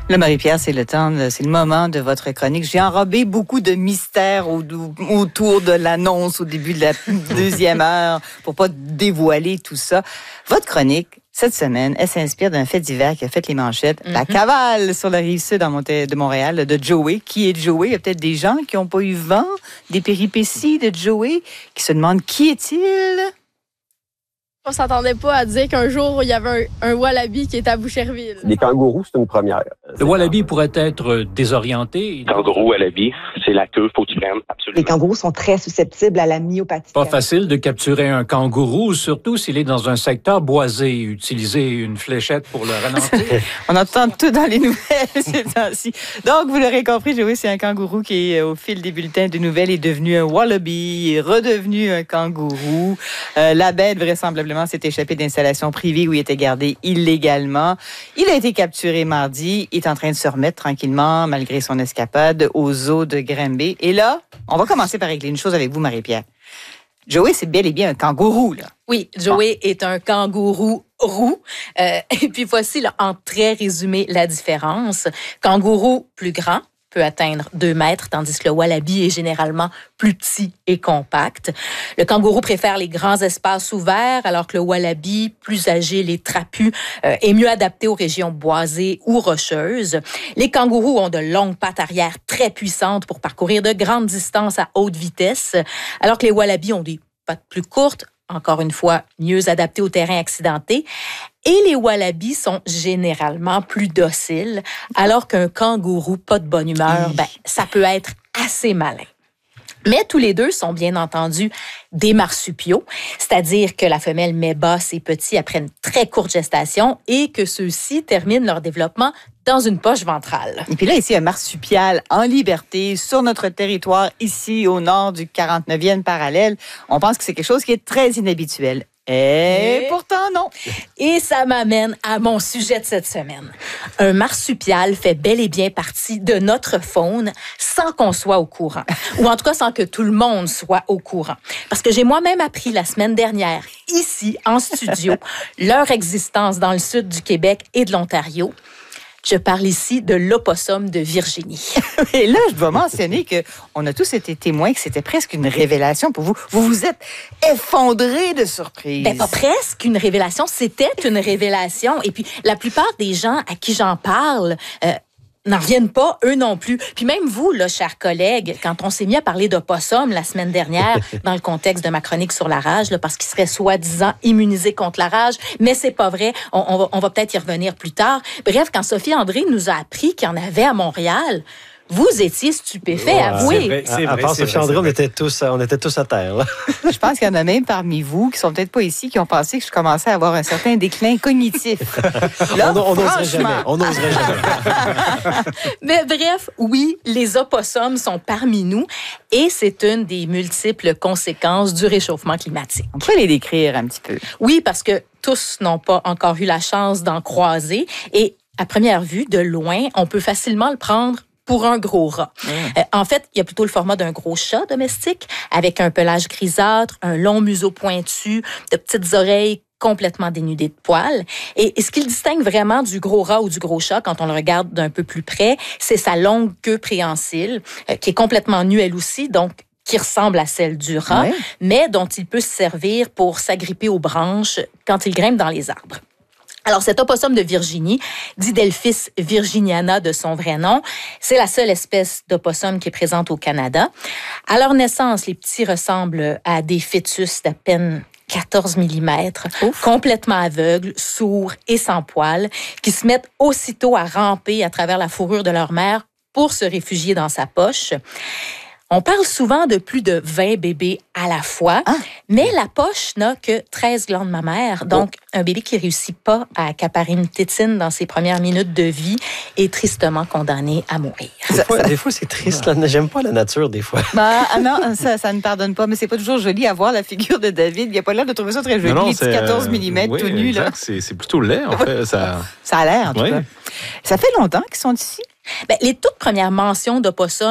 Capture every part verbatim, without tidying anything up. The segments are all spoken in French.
Là, Marie-Pierre, c'est le temps, c'est le moment de votre chronique. J'ai enrobé beaucoup de mystères au, autour de l'annonce au début de la deuxième heure pour pas dévoiler tout ça. Votre chronique, cette semaine, elle s'inspire d'un fait divers qui a fait les manchettes. Mm-hmm. La cavale sur la rive sud de Montréal de Joey. Qui est Joey? Il y a peut-être des gens qui n'ont pas eu vent des péripéties de Joey, qui se demandent qui est-il? On s'attendait pas à dire qu'un jour, il y avait un, un wallaby qui était à Boucherville. Les kangourous, c'est une première. Le wallaby pourrait être désorienté. Kangourou, wallaby, c'est la queue, faut que tu prennes, absolument. Les kangourous sont très susceptibles à la myopathie. Pas facile de capturer un kangourou, surtout s'il est dans un secteur boisé. Utiliser une fléchette pour le ralentir. On entend tout dans les nouvelles ces temps-ci. Donc, vous l'aurez compris, Joey, c'est un kangourou qui, au fil des bulletins de nouvelles, est devenu un wallaby, est redevenu un kangourou. Euh, la bête, vraisemblablement, s'est échappé d'installation privée où il était gardé illégalement. Il a été capturé mardi. Il est en train de se remettre tranquillement, malgré son escapade, aux eaux de Granby. Et là, on va commencer par régler une chose avec vous, Marie-Pierre. Joey, c'est bel et bien un kangourou, là. Oui, Joey ah. est un kangourou roux. Euh, et puis voici, là, en très résumé, la différence. Kangourou plus grand, peut atteindre deux mètres, tandis que le wallaby est généralement plus petit et compact. Le kangourou préfère les grands espaces ouverts, alors que le wallaby, plus agile et trapu, euh, est mieux adapté aux régions boisées ou rocheuses. Les kangourous ont de longues pattes arrière très puissantes pour parcourir de grandes distances à haute vitesse, alors que les wallabies ont des pattes plus courtes, encore une fois, mieux adaptées au terrain accidenté. Et les wallabies sont généralement plus dociles, alors qu'un kangourou pas de bonne humeur, ben, ça peut être assez malin. Mais tous les deux sont bien entendu des marsupiaux, c'est-à-dire que la femelle met bas ses petits après une très courte gestation et que ceux-ci terminent leur développement dans une poche ventrale. Et puis là, ici, un marsupial en liberté sur notre territoire, ici au nord du quarante-neuvième parallèle. On pense que c'est quelque chose qui est très inhabituel. Et, et pourtant, non. Et ça m'amène à mon sujet de cette semaine. Un marsupial fait bel et bien partie de notre faune sans qu'on soit au courant. Ou en tout cas, sans que tout le monde soit au courant. Parce que j'ai moi-même appris la semaine dernière, ici, en studio, leur existence dans le sud du Québec et de l'Ontario. Je parle ici de l'opossum de Virginie. Et là, je dois mentionner qu'on a tous été témoins que c'était presque une révélation pour vous. Vous vous êtes effondrés de surprise. Ben, pas presque une révélation, c'était une révélation. Et puis, la plupart des gens à qui j'en parle... Euh, n'en reviennent pas, eux non plus. Puis même vous, là, chers collègues, quand on s'est mis à parler d'opossum la semaine dernière, dans le contexte de ma chronique sur la rage, là, parce qu'ils seraient soi-disant immunisés contre la rage, mais c'est pas vrai, on, on va, on va peut-être y revenir plus tard. Bref, quand Sophie André nous a appris qu'il y en avait à Montréal, vous étiez stupéfaits, ouais, avouez. C'est vrai, c'est à, vrai, à part Sophie André, on était tous, on était tous à terre. Là. Je pense qu'il y en a même parmi vous qui sont peut-être pas ici, qui ont pensé que je commençais à avoir un certain déclin cognitif. Là, on n'oserait jamais. On n'oserait jamais. Mais bref, oui, les opossums sont parmi nous et c'est une des multiples conséquences du réchauffement climatique. On peut les décrire un petit peu. Oui, parce que tous n'ont pas encore eu la chance d'en croiser et à première vue, de loin, on peut facilement le prendre pour un gros rat. Mmh. Euh, en fait, il y a plutôt le format d'un gros chat domestique avec un pelage grisâtre, un long museau pointu, de petites oreilles complètement dénudées de poils. Et, et ce qui le distingue vraiment du gros rat ou du gros chat, quand on le regarde d'un peu plus près, c'est sa longue queue préhensile, euh, qui est complètement nue elle aussi, donc qui ressemble à celle du rat, ouais. mais dont il peut se servir pour s'agripper aux branches quand il grimpe dans les arbres. Alors, cet opossum de Virginie, Didelphis virginiana de son vrai nom, c'est la seule espèce d'opossum qui est présente au Canada. À leur naissance, les petits ressemblent à des fœtus d'à peine quatorze millimètres, Ouf. complètement aveugles, sourds et sans poils, qui se mettent aussitôt à ramper à travers la fourrure de leur mère pour se réfugier dans sa poche. On parle souvent de plus de vingt bébés à la fois, ah. mais la poche n'a que treize glandes mammaires. Donc, oh. un bébé qui ne réussit pas à accaparer une tétine dans ses premières minutes de vie est tristement condamné à mourir. Des fois, des fois c'est triste. Là. J'aime pas la nature, des fois. Ben, ah non, ça, ça ne pardonne pas, mais c'est pas toujours joli à voir la figure de David. Il n'y a pas l'air de trouver ça très joli, non, non, les petits quatorze millimètres oui, tout nus. Là. C'est, c'est plutôt laid, en fait. Ça, ça a l'air, en tout oui. cas. Ça fait longtemps qu'ils sont ici? Ben, les toutes premières mentions d'opossum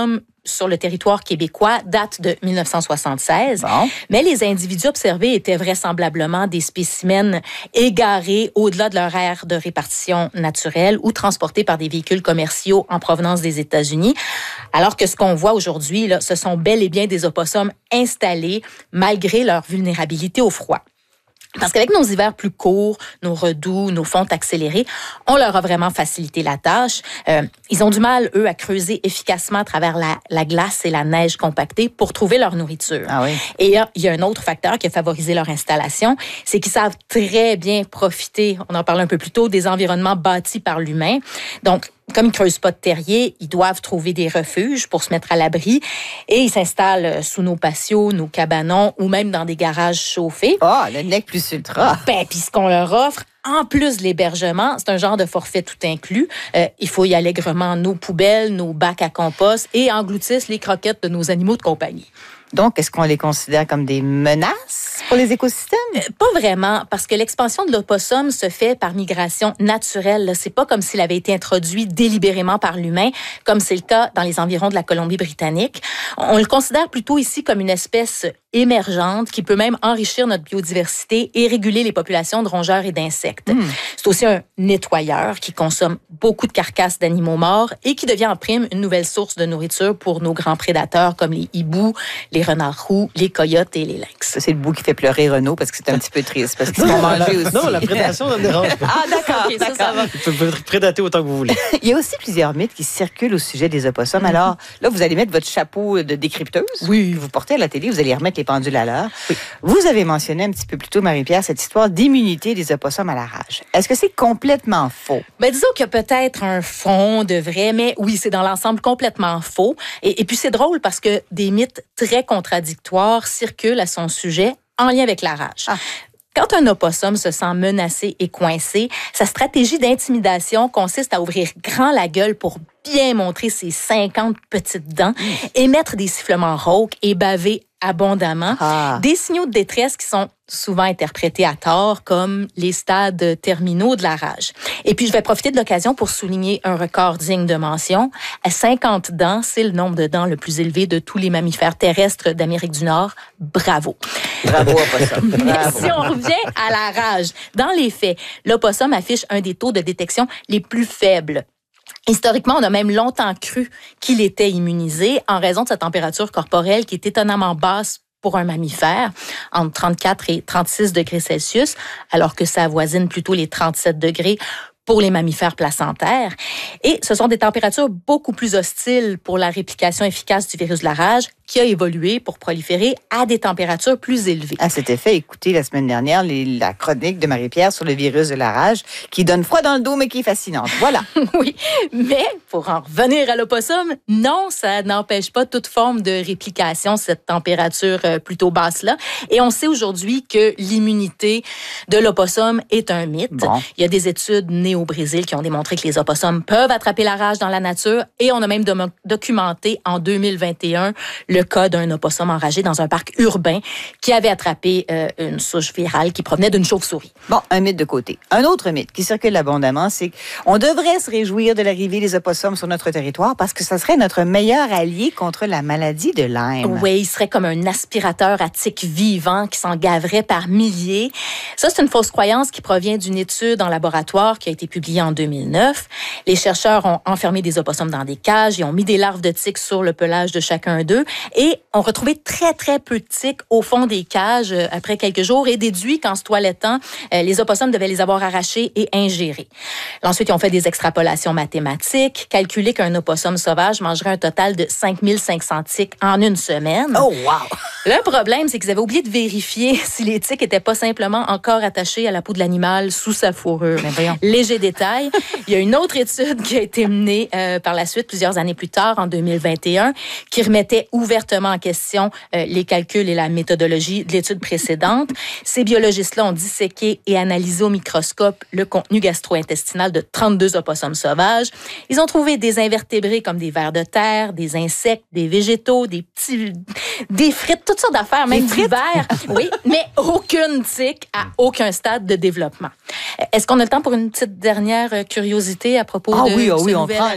sur le territoire québécois date de mille neuf cent soixante-seize. Bon. Mais les individus observés étaient vraisemblablement des spécimens égarés au-delà de leur aire de répartition naturelle ou transportés par des véhicules commerciaux en provenance des États-Unis. Alors que ce qu'on voit aujourd'hui, là, ce sont bel et bien des opossums installés malgré leur vulnérabilité au froid. Parce qu'avec nos hivers plus courts, nos redoux, nos fontes accélérées, on leur a vraiment facilité la tâche. Euh, ils ont du mal, eux, à creuser efficacement à travers la, la glace et la neige compactée pour trouver leur nourriture. Ah oui. Et il y a un autre facteur qui a favorisé leur installation, c'est qu'ils savent très bien profiter, on en parlait un peu plus tôt, des environnements bâtis par l'humain. Donc, comme ils ne creusent pas de terrier, ils doivent trouver des refuges pour se mettre à l'abri et ils s'installent sous nos patios, nos cabanons ou même dans des garages chauffés. Ah, oh, le nec plus ultra. Ben, puis ce qu'on leur offre, en plus de l'hébergement, c'est un genre de forfait tout inclus. Euh, il faut y allègrement nos poubelles, nos bacs à compost et engloutissent les croquettes de nos animaux de compagnie. Donc, est-ce qu'on les considère comme des menaces pour les écosystèmes? Euh, pas vraiment, parce que l'expansion de l'opossum se fait par migration naturelle. Là. C'est pas comme s'il avait été introduit délibérément par l'humain, comme c'est le cas dans les environs de la Colombie-Britannique. On le considère plutôt ici comme une espèce émergente qui peut même enrichir notre biodiversité et réguler les populations de rongeurs et d'insectes. Mmh. C'est aussi un nettoyeur qui consomme beaucoup de carcasses d'animaux morts et qui devient en prime une nouvelle source de nourriture pour nos grands prédateurs comme les hiboux, les renards roux, les coyotes et les lynx. C'est le bout qui fait pleurer Renaud parce que c'est un petit peu triste parce qu'ils vont manger aussi. Non, la prédation ne me dérange pas. Ah, d'accord, okay, ça, ça va. Vous pouvez prédater autant que vous voulez. Il y a aussi plusieurs mythes qui circulent au sujet des opossums. Mm-hmm. Alors, là, vous allez mettre votre chapeau de décrypteuse oui. que vous portez à la télé. Vous allez remettre les pendules à l'heure. Oui. Vous avez mentionné un petit peu plus tôt, Marie-Pierre, cette histoire d'immunité des opossums à la rage. Est-ce que c'est complètement faux? Ben, disons qu'il y a peut-être un fond de vrai, mais oui, c'est dans l'ensemble complètement faux. Et, et puis, c'est drôle parce que des mythes très contradictoires circulent à son sujet en lien avec la rage. Ah. Quand un opossum se sent menacé et coincé, sa stratégie d'intimidation consiste à ouvrir grand la gueule pour bien montrer ses cinquante petites dents, mmh. émettre des sifflements rauques et baver abondamment. Ah. Des signaux de détresse qui sont souvent interprétés à tort comme les stades terminaux de la rage. Et puis, je vais profiter de l'occasion pour souligner un record digne de mention. À cinquante dents, c'est le nombre de dents le plus élevé de tous les mammifères terrestres d'Amérique du Nord. Bravo. Bravo, opossum. Bravo. Si on revient à la rage, dans les faits, l'opossum affiche un des taux de détection les plus faibles. Historiquement, on a même longtemps cru qu'il était immunisé en raison de sa température corporelle qui est étonnamment basse pour un mammifère, entre trente-quatre et trente-six degrés Celsius, alors que ça avoisine plutôt les trente-sept degrés pour les mammifères placentaires. Et ce sont des températures beaucoup plus hostiles pour la réplication efficace du virus de la rage qui a évolué pour proliférer à des températures plus élevées. À cet effet, écoutez la semaine dernière les, la chronique de Marie-Pierre sur le virus de la rage qui donne froid dans le dos mais qui est fascinante. Voilà. Oui, mais pour en revenir à l'opossum, non, ça n'empêche pas toute forme de réplication, cette température plutôt basse-là. Et on sait aujourd'hui que l'immunité de l'opossum est un mythe. Bon. Il y a des études nées au Brésil qui ont démontré que les opossums peuvent attraper la rage dans la nature et on a même do- documenté en deux mille vingt et un le cas d'un opossum enragé dans un parc urbain qui avait attrapé euh, une souche virale qui provenait d'une chauve-souris. Bon, un mythe de côté. Un autre mythe qui circule abondamment, c'est qu'on devrait se réjouir de l'arrivée des opossums sur notre territoire parce que ça serait notre meilleur allié contre la maladie de Lyme. Oui, il serait comme un aspirateur à tiques vivant qui s'en gaverait par milliers. Ça, c'est une fausse croyance qui provient d'une étude en laboratoire qui a été publiée en deux mille neuf. Les chercheurs ont enfermé des opossums dans des cages et ont mis des larves de tiques sur le pelage de chacun d'eux et ont retrouvé très, très peu de tiques au fond des cages après quelques jours et déduit qu'en se toilettant, les opossums devaient les avoir arrachés et ingérés. Ensuite, ils ont fait des extrapolations mathématiques, calculé qu'un opossum sauvage mangerait un total de cinq mille cinq cents tiques en une semaine. Oh, wow! Le problème, c'est qu'ils avaient oublié de vérifier si les tiques n'étaient pas simplement encore attachées à la peau de l'animal sous sa fourrure. Mais voyons. Léger détail, il y a une autre étude qui a été menée euh, par la suite, plusieurs années plus tard, en deux mille vingt et un, qui remettait ouvertement en question euh, les calculs et la méthodologie de l'étude précédente. Ces biologistes-là ont disséqué et analysé au microscope le contenu gastro-intestinal de trente-deux opossums sauvages. Ils ont trouvé des invertébrés comme des vers de terre, des insectes, des végétaux, des petits, des frites, toutes sortes d'affaires, même du verre. Oui, mais aucune tique à aucun stade de développement. Est-ce qu'on a le temps pour une petite dernière curiosité à propos ah de oui, ah ce oui, on nouvel prend